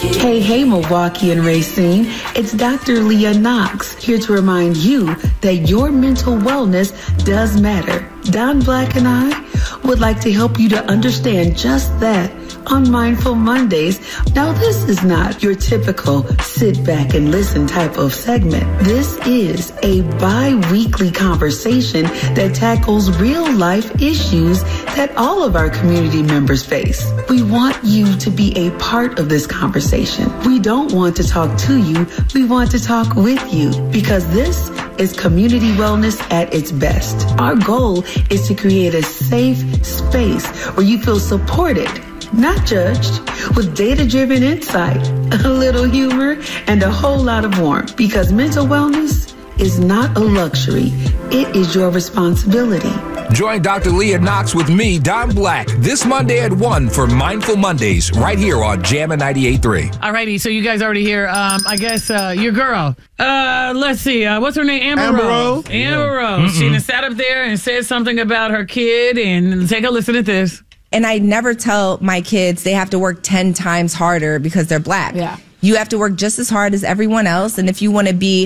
Hey, Milwaukee and Racine. It's Dr. Leah Knox here to remind you that your mental wellness does matter. Don Black and I would like to help you to understand just that on Mindful Mondays. Now, this is not your typical sit back and listen type of segment. This is a bi-weekly conversation that tackles real life issues that all of our community members face. We want you to be a part of this conversation. We don't want to talk to you. We want to talk with you because this is community wellness at its best. Our goal is to create a safe space where you feel supported, not judged, with data-driven insight, a little humor, and a whole lot of warmth. Because mental wellness is not a luxury. It is your responsibility. Join Dr. Leah Knox with me, Don Black, this Monday at 1 for Mindful Mondays, right here on Jammin' 98.3. All righty, so you guys already hear, I guess, your girl. Let's see, what's her name? Amber Rose. Amber Rose. Mm-hmm. She just sat up there and said something about her kid, and take a listen at this. And I never tell my kids they have to work 10 times harder because they're black. Yeah. You have to work just as hard as everyone else. And if you want to be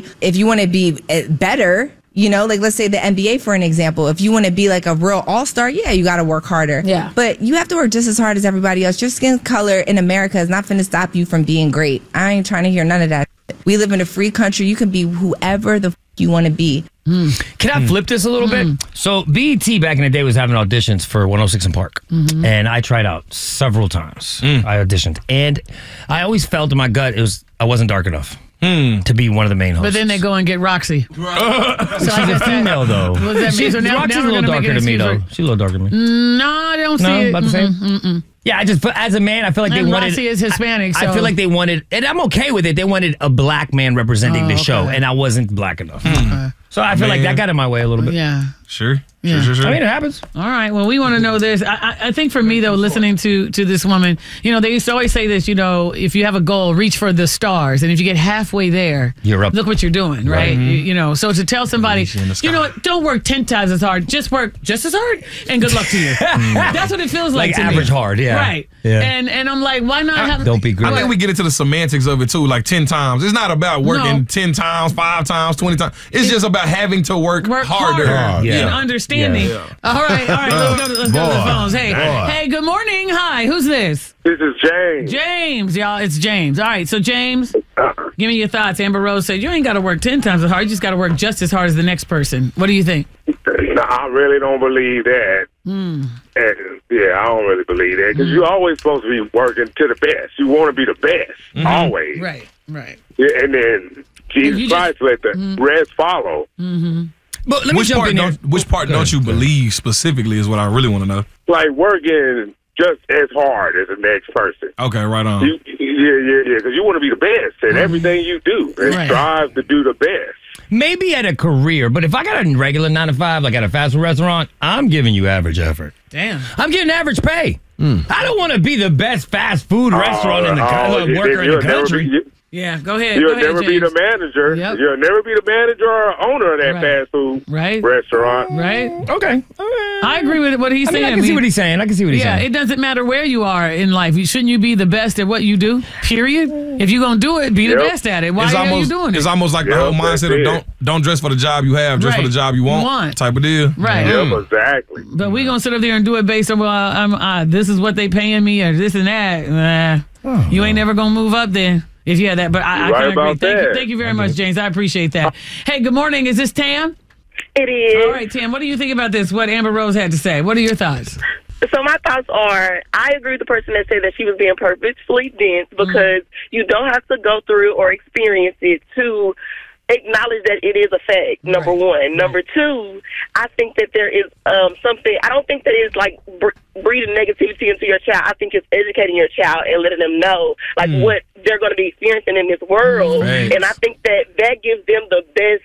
better, you know, like let's say the NBA for an example, if you want to be like a real all-star, yeah, you got to work harder. Yeah. But you have to work just as hard as everybody else. Your skin color in America is not going to stop you from being great. I ain't trying to hear none of that. We live in a free country. You can be whoever the you want to be. Can I flip this a little bit? So BET back in the day was having auditions for 106 in Park. And I tried out several times. I auditioned. And I always felt in my gut I wasn't dark enough to be one of the main hosts. But then they go and get Roxy. So she's a female, though. Roxy's a little darker than me, though. She's a little darker than me. No, I don't see it. About the same? Yeah, as a man, I feel like they wanted... Roxy is Hispanic, so... I feel like they wanted... And I'm okay with it. They wanted a black man representing the show, and I wasn't black enough. So I feel like that got in my way a little bit. Yeah. Sure. Yeah. Sure. I mean, it happens. All right. Well, we want to know this. I think for me, though, listening to this woman, you know, they used to always say this, you know, if you have a goal, reach for the stars. And if you get halfway there, you're up. Look what you're doing, right? You know, so to tell somebody, you know what, don't work 10 times as hard. Just work just as hard and good luck to you. That's what it feels like to average me. hard, yeah. Right. Yeah. And I'm like, why not have... Don't be great. I think we get into the semantics of it, too, like 10 times. It's not about working 10 times, 5 times, 20 times. It's just about having to work harder. And understanding. Yeah. All right. Let's go to the phones. Hey, good morning. Hi, who's this? This is James. James, y'all. It's James. All right. So, James, give me your thoughts. Amber Rose said you ain't got to work 10 times as hard. You just got to work just as hard as the next person. What do you think? No, I really don't believe that. And, I don't really believe that because you're always supposed to be working to the best. You want to be the best, always. Right. Yeah, and then Jesus Christ let the rest follow. But let me jump in there. Which part don't you believe specifically is what I really want to know. Like working just as hard as the next person. Okay, right on. Yeah, because you want to be the best at everything you do and strive to do the best. Maybe at a career, but if I got a regular 9 to 5, like at a fast food restaurant, I'm giving you average effort. Damn. I'm getting average pay. I don't want to be the best fast food restaurant in the worker in the country. Yeah, go ahead. You'll never be the manager. Yep. You'll never be the manager or owner of that fast food restaurant. Right. Okay. I agree with what he's saying. I can see what he's saying. Yeah, it doesn't matter where you are in life. Shouldn't you be the best at what you do? Period. If you're going to do it, be the best at it. Why are you doing it? It's almost like the whole mindset of don't dress for the job you have, dress for the job you want type of deal. Right. Yep, exactly. But we're going to sit up there and do it based on, this is what they paying me or this and that. You ain't never going to move up then. If you had that, but I can agree. Thank you very much, James. I appreciate that. Hey, good morning. Is this Tam? It is. All right, Tam, what do you think about this, what Amber Rose had to say? What are your thoughts? So my thoughts are, I agree with the person that said that she was being purposefully dense because you don't have to go through or experience it to acknowledge that it is a fact, number one. Number two, I think that there is something, I don't think that it's like breeding negativity into your child. I think it's educating your child and letting them know like what they're going to be experiencing in this world. Right. And I think that gives them the best,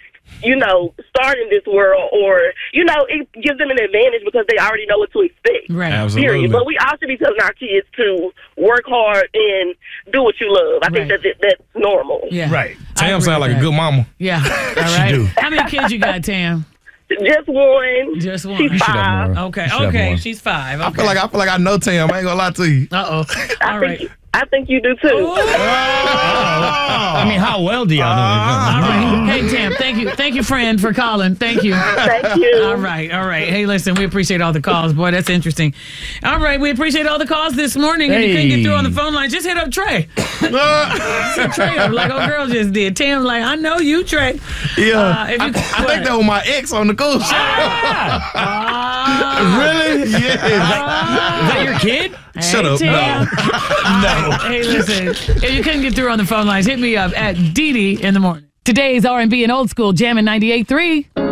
start in this world, or, it gives them an advantage because they already know what to expect. Right. Absolutely. Period. But we all should be telling our kids to work hard and do what you love. I think that's normal. Yeah. Right. Tam sounds like a good mama. Yeah. All right. She do. How many kids you got, Tam? Just one. Just one. She's 5. Okay. She's 5. Okay. I feel like I know Tam. I ain't gonna lie to you. Uh-oh. All right. I think you do too. I mean, how well do y'all know? All right. Hey, Tam, thank you, friend, for calling. Thank you. Thank you. All right. Hey, listen, we appreciate all the calls. Boy, that's interesting. All right, we appreciate all the calls this morning. If you couldn't get through on the phone line, just hit up Trey. Trey up like old girl just did. Tam's like, I know you, Trey. Yeah. I think that was my ex on the cool show. Really? Yeah. Is that your kid? Shut up. Tam. No. Hey, listen, if you couldn't get through on the phone lines, hit me up at Dee in the morning. Today's R&B and old school, Jammin' 98.3.